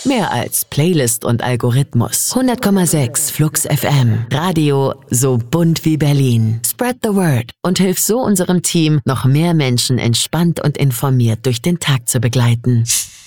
Mehr als Playlist und Algorithmus. 100,6 Flux FM. Radio so bunt wie Berlin. Spread the word und hilf so unserem Team, noch mehr Menschen entspannt und informiert durch den Tag zu begleiten.